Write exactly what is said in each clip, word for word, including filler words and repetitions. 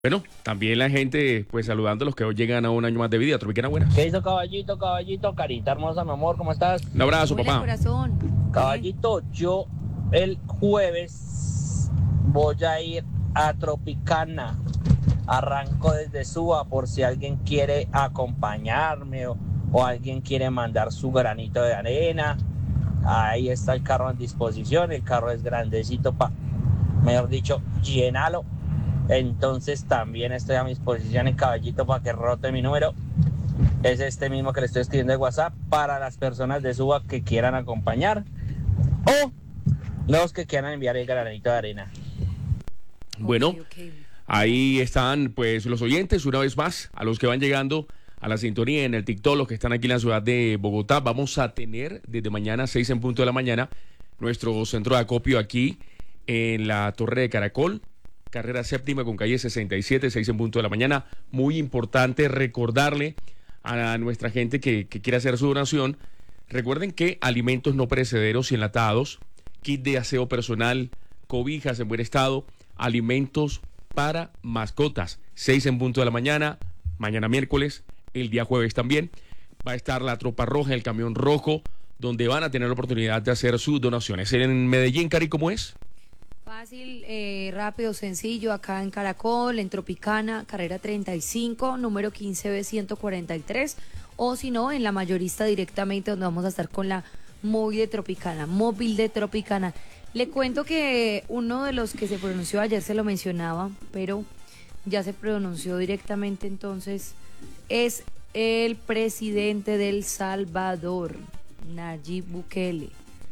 Bueno, también la gente, pues saludando a los que hoy llegan a un año más de vida. Tropicana, buenas. ¿Qué hizo caballito, caballito? Carita hermosa, mi amor, ¿cómo estás? Un abrazo, Hola, papá. corazón. Caballito, yo el jueves voy a ir a Tropicana. Arranco desde Suba por si alguien quiere acompañarme o, o alguien quiere mandar su granito de arena. Ahí está el carro en disposición. El carro es grandecito, pa, mejor dicho, llénalo. Entonces también estoy a mi disposición en caballito para que rote mi número. Es este mismo que le estoy escribiendo de WhatsApp para las personas de Suba que quieran acompañar o los que quieran enviar el granito de arena. Bueno, Okay, okay. ahí están pues los oyentes, una vez más, a los que van llegando a la sintonía en el TikTok, los que están aquí en la ciudad de Bogotá. Vamos a tener desde mañana, seis en punto de la mañana, nuestro centro de acopio aquí en la Torre de Caracol, carrera séptima con calle sesenta y siete, seis en punto de la mañana. Muy importante recordarle a nuestra gente que, que quiere hacer su donación. Recuerden que alimentos no perecederos y enlatados, kit de aseo personal, cobijas en buen estado, alimentos para mascotas, seis en punto de la mañana, mañana miércoles, el día jueves también. Va a estar la tropa roja, el camión rojo, donde van a tener la oportunidad de hacer sus donaciones. En Medellín, Cari, ¿cómo es? Fácil, eh, rápido, sencillo, acá en Caracol, en Tropicana, carrera treinta y cinco, número quince B ciento cuarenta y tres, o si no, en la mayorista directamente, donde vamos a estar con la móvil de Tropicana, móvil de Tropicana. Le cuento que uno de los que se pronunció ayer se lo mencionaba, pero ya se pronunció directamente, entonces es el presidente de El Salvador, Nayib Bukele.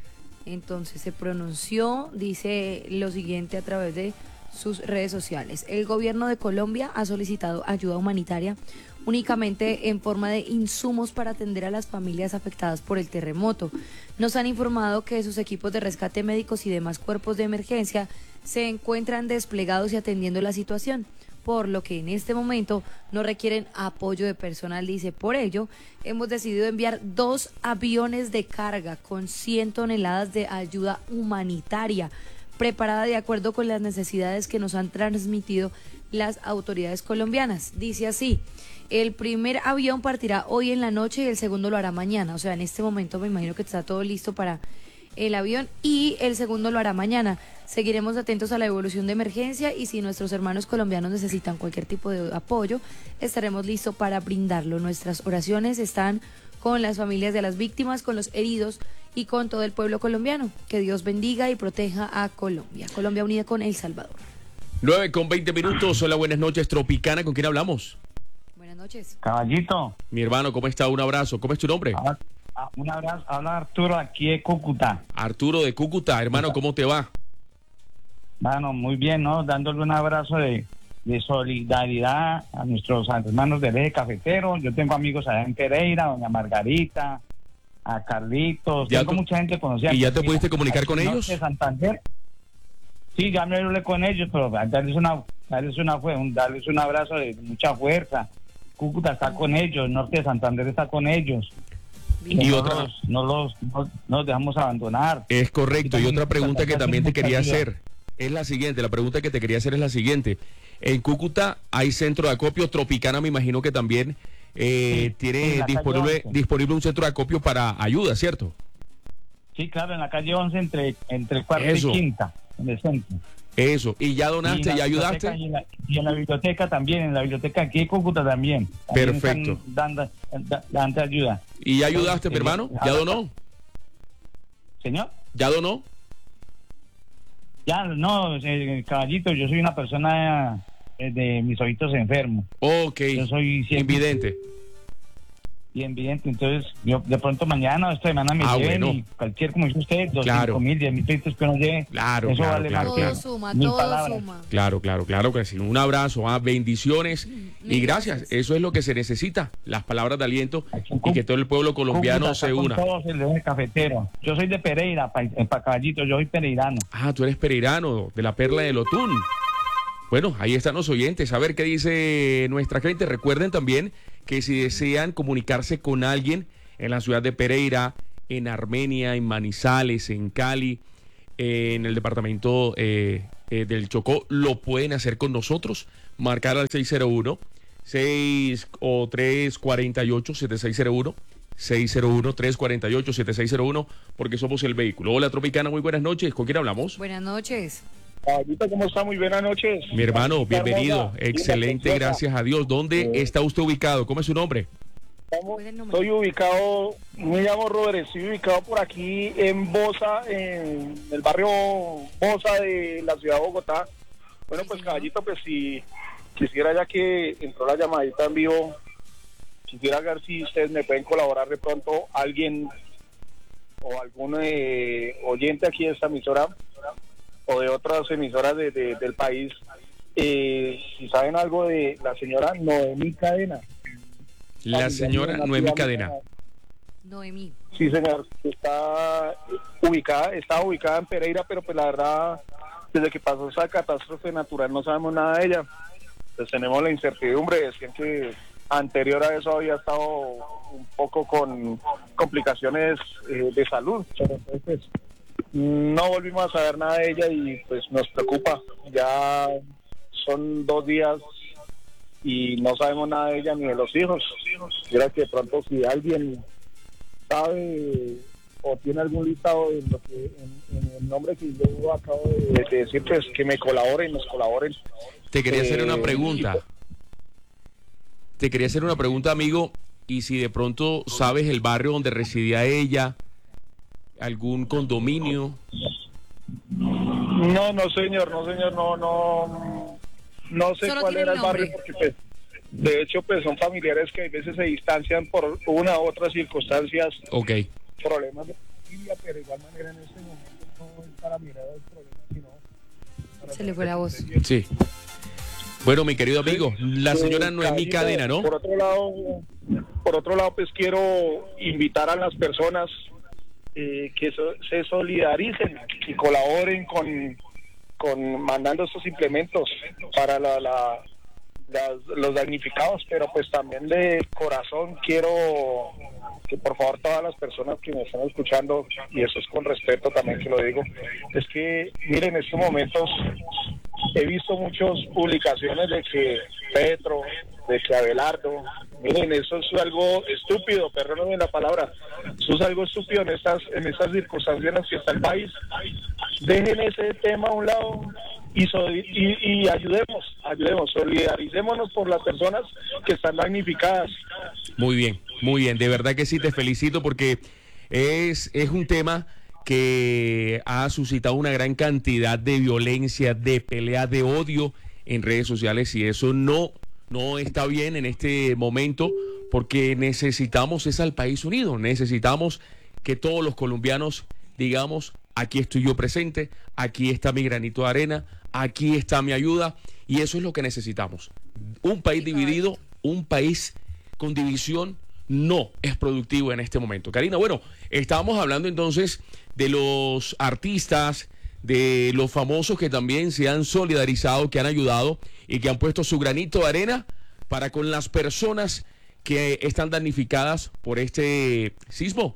Entonces se pronunció, dice lo siguiente a través de sus redes sociales. El gobierno de Colombia ha solicitado ayuda humanitaria únicamente en forma de insumos para atender a las familias afectadas por el terremoto. Nos han informado que sus equipos de rescate médicos y demás cuerpos de emergencia se encuentran desplegados y atendiendo la situación, por lo que en este momento no requieren apoyo de personal, dice. Por ello, hemos decidido enviar dos aviones de carga con cien toneladas de ayuda humanitaria, preparada de acuerdo con las necesidades que nos han transmitido las autoridades colombianas. Dice así: el primer avión partirá hoy en la noche y el segundo lo hará mañana. O sea, en este momento me imagino que está todo listo para el avión, y el segundo lo hará mañana. Seguiremos atentos a la evolución de emergencia y si nuestros hermanos colombianos necesitan cualquier tipo de apoyo, estaremos listos para brindarlo. Nuestras oraciones están con las familias de las víctimas, con los heridos y con todo el pueblo colombiano. Que Dios bendiga y proteja a Colombia. Colombia unida con El Salvador. nueve con veinte minutos. Hola, buenas noches, Tropicana. ¿Con quién hablamos? Buenas noches. Caballito. Mi hermano, ¿cómo está? Un abrazo. ¿Cómo es tu nombre? Ah, ah, un abrazo. Habla Arturo aquí de Cúcuta. Arturo de Cúcuta. Hermano, ¿cómo te va? Bueno, muy bien, ¿no? Dándole un abrazo de, de solidaridad a nuestros hermanos del eje cafetero. Yo tengo amigos allá en Pereira, doña Margarita, a Carlitos. ¿Ya Tengo tú- mucha gente conocida. ¿Y ya te Mira, pudiste comunicar con aquí en ellos? Norte de Santander. Sí, ya me hablé con ellos, pero darles una, darles una, fue un, darles un abrazo de mucha fuerza. Cúcuta está con ellos, Norte de Santander está con ellos. Bien. Y no otra- los, no los no, no los dejamos abandonar. Es correcto. Y También otra pregunta que hacemos también te mucha quería ayuda. hacer es la siguiente. La pregunta que te quería hacer es la siguiente. En Cúcuta hay centro de acopio. Tropicana, me imagino que también eh, Sí, tiene en la calle disponible, once. disponible un centro de acopio para ayuda, ¿cierto? Sí, claro, en la calle once entre entre cuarta Eso. y quinta, en el centro. Eso. ¿Y ya Y en donaste? la ¿Ya biblioteca ayudaste? Y en, la, y en la biblioteca también, en la biblioteca aquí de Cúcuta también. También Perfecto. están dando, da- dando ayuda. ¿Y ya ayudaste, mi Eh, hermano? ¿Ya ahora- donó? Señor, ¿Ya donó? ya no, eh, caballito, yo soy una persona eh, de mis ojitos enfermos. Ok. Yo soy siempre Invidente. bien vidente, entonces yo de pronto mañana o esta semana me Ah, lleven bueno. y cualquier, como dice usted, dos Claro. cinco mil, diez mil pesitos que uno lleve, Claro, eso claro, vale claro, más Todo que suma, mil todo palabras. suma. Claro, claro, claro que sí. Un abrazo, ah, bendiciones y Mil gracias. gracias. Eso es lo que se necesita, las palabras de aliento Aquí en y que Cú- todo el pueblo colombiano Cúcuta se está con una. todos el león cafetero. Yo soy de Pereira, para caballito, yo soy pereirano. Ah, tú eres pereirano, de la Perla de Lotún. Bueno, ahí están los oyentes. A ver qué dice nuestra gente. Recuerden también que si desean comunicarse con alguien en la ciudad de Pereira, en Armenia, en Manizales, en Cali, eh, en el departamento eh, eh, del Chocó, lo pueden hacer con nosotros marcar al seis cero uno seis o tres cuatro ocho siete seis cero uno seis cero uno tres cuatro ocho siete seis cero uno porque somos el vehículo. Hola Tropicana, muy buenas noches. ¿Con quién hablamos? Buenas noches. Caballito, ¿cómo está? Muy buenas noches. Mi hermano, bienvenido. Excelente, gracias a Dios. ¿Dónde está usted ubicado? ¿Cómo es su nombre? Estamos, estoy ubicado, me llamo Robert, estoy ubicado por aquí en Bosa, en el barrio Bosa de la ciudad de Bogotá. Bueno, pues caballito, pues si quisiera, ya que entró la llamadita en vivo, quisiera ver si ustedes me pueden colaborar de pronto, alguien o algún eh, oyente aquí de esta emisora o de otras emisoras de, de, del país, eh, si saben algo de la señora Noemí Cadena. La señora Noemí Cadena. Noemí. Sí, señor, está ubicada, está ubicada en Pereira, pero pues la verdad, desde que pasó esa catástrofe natural no sabemos nada de ella. Pues tenemos la incertidumbre, decían que anterior a eso había estado un poco con complicaciones eh, de salud, pero entonces pues, no volvimos a saber nada de ella y pues nos preocupa. Ya son dos días y no sabemos nada de ella ni de los hijos. Quiero que de pronto si alguien sabe o tiene algún listado en, lo que, en, en el nombre que yo acabo de, de decir, pues que me colaboren, nos colaboren. Te quería hacer Eh, una pregunta. Te quería hacer una pregunta, amigo, y si de pronto sabes el barrio donde residía ella, algún condominio. No, no señor, no señor, no, no, no sé Solo cuál tiene era el el barrio, nombre. porque pues, de hecho pues son familiares que a veces se distancian por una u otras circunstancias, Ok. problemas de familia, pero de igual manera en este momento no es para mirar el problema, sino para Se le fue la voz. Sí. Bueno, mi querido amigo, la señora Eh, Noemí Caballito, Cadena, ¿no? Por otro lado, por otro lado, pues quiero invitar a las personas eh, que so- se solidaricen y colaboren con, con mandando estos implementos para la, la- las- los damnificados, pero pues también de corazón quiero que por favor todas las personas que me están escuchando, y eso es con respeto también que lo digo, es que miren, en estos momentos he visto muchas publicaciones de que Petro, de que Abelardo, miren, eso es algo estúpido, perdónenme la palabra, eso es algo estúpido en estas, en estas circunstancias en las que está el país. Dejen ese tema a un lado y, so- y, y ayudemos, ayudemos, solidaricémonos por las personas que están damnificadas. Muy bien, muy bien. De verdad que sí, te felicito porque es, es un tema que ha suscitado una gran cantidad de violencia, de pelea, de odio en redes sociales y eso no, no está bien en este momento porque necesitamos es al país unido, necesitamos que todos los colombianos digamos, aquí estoy yo presente, aquí está mi granito de arena, aquí está mi ayuda y eso es lo que necesitamos. Un país dividido, un país con división no es productivo en este momento. Karina, bueno, estábamos hablando entonces de los artistas, de los famosos que también se han solidarizado, que han ayudado y que han puesto su granito de arena para con las personas que están damnificadas por este sismo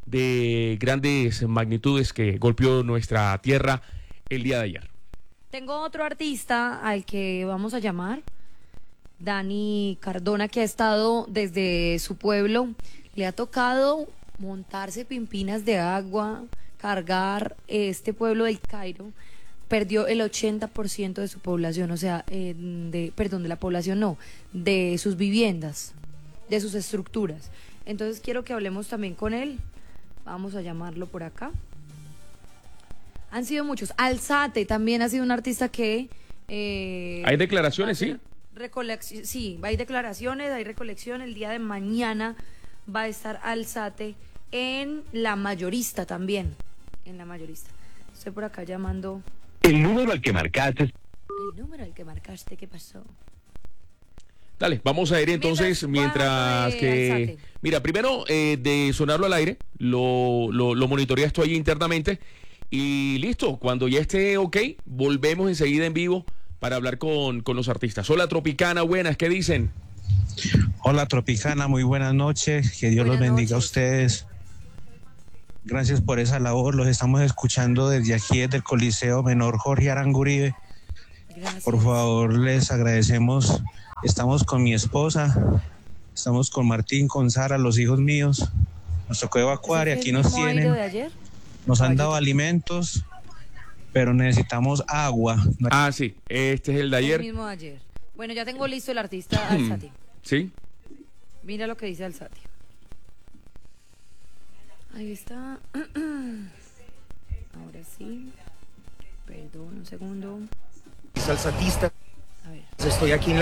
de grandes magnitudes que golpeó nuestra tierra el día de ayer. Tengo otro artista al que vamos a llamar, Dani Cardona, que ha estado desde su pueblo, le ha tocado montarse pimpinas de agua, cargar este pueblo del Cairo, perdió el ochenta por ciento de su población, o sea, eh, de, perdón, de la población no, de sus viviendas, de sus estructuras. Entonces quiero que hablemos también con él, vamos a llamarlo por acá. Han sido muchos. Alzate también ha sido un artista que... Eh, ¿Hay declaraciones, sí? Recolección, sí, hay declaraciones, hay recolección. El día de mañana va a estar Alzate en La Mayorista también. En La Mayorista. Estoy por acá llamando. El número al que marcaste. El número al que marcaste, ¿qué pasó? Dale, vamos a ir entonces mientras, mientras que... Alzate. Mira, primero eh, de sonarlo al aire, lo, lo, lo monitorea esto ahí internamente y listo, cuando ya esté ok, volvemos enseguida en vivo para hablar con, con los artistas. Hola Tropicana, buenas, ¿qué dicen? Hola Tropicana, muy buenas noches, que Dios Buenas los bendiga noches. a ustedes. Gracias por esa labor, los estamos escuchando desde aquí, desde el Coliseo Menor Jorge Aranguribe. Gracias. Por favor, les agradecemos. Estamos con mi esposa, estamos con Martín, con Sara, los hijos míos. Nos tocó evacuar y ¿Ese aquí es el nos mismo aire tienen. de ayer? Nos han Caballito. dado alimentos, pero necesitamos agua. Ah, sí, este es el de El ayer. mismo de ayer. Bueno, ya tengo listo el artista Alzati. ¿Sí? Mira lo que dice Alzati. Ahí está. Ahora sí. Perdón, un segundo. Salsatista. A ver. Estoy aquí en la